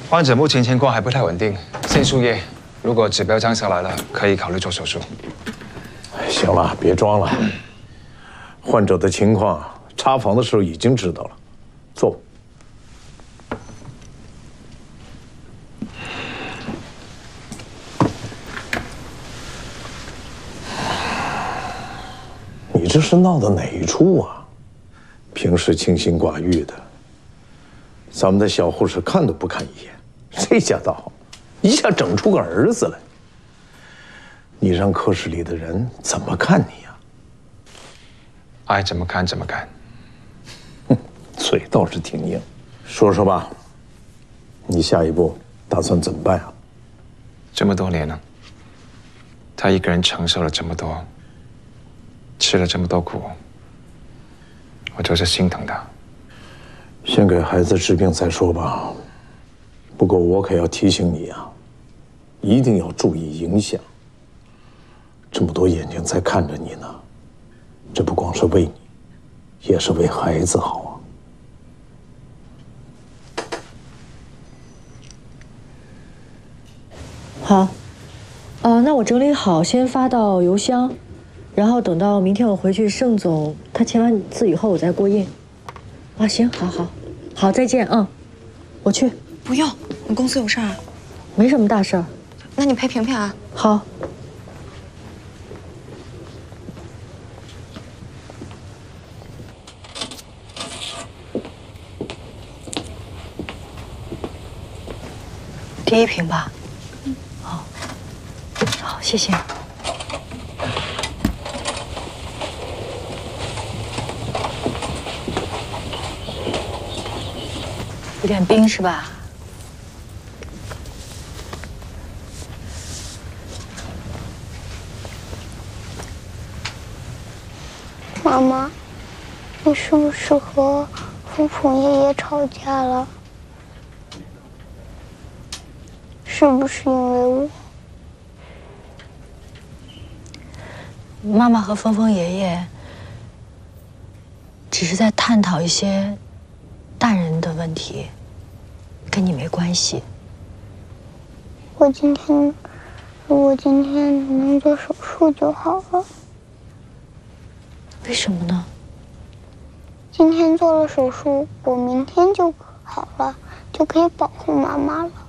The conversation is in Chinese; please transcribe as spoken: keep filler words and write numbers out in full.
患者目前情况还不太稳定，先输液。如果指标降下来了，可以考虑做手术。 行了，别装了。患者的情况，查房的时候已经知道了。坐吧。你这是闹到哪一处啊？平时清心寡欲的，咱们的小护士看都不看一眼，这下倒好，一下整出个儿子来。你让科室里的人怎么看你呀？ 爱怎么看怎么看。 哼，嘴倒是挺硬。说说吧，你下一步打算怎么办啊？ 这么多年了，他一个人承受了这么多，吃了这么多苦，我就是心疼他。 先给孩子治病再说吧。不过我可要提醒你啊，一定要注意影响。这么多眼睛在看着你呢，这不光是为你，也是为孩子好啊。好，呃，那我整理好，先发到邮箱，然后等到明天我回去，盛总他签完字以后，我再过印。啊，行，好好，好，再见，嗯，我去。 不用，你公司有事儿？ 没什么大事儿。 那你陪萍萍啊。 好。第一瓶吧。嗯。好。好，谢谢。有点冰是吧？ 妈妈，你是不是和峰峰爷爷吵架了？是不是因为我？ 妈妈和峰峰爷爷只是在探讨一些大人的问题，跟你没关系。 我今天，如果今天能做手术就好了。 为什么呢？ 今天做了手术，我明天就好了，就可以保护妈妈了。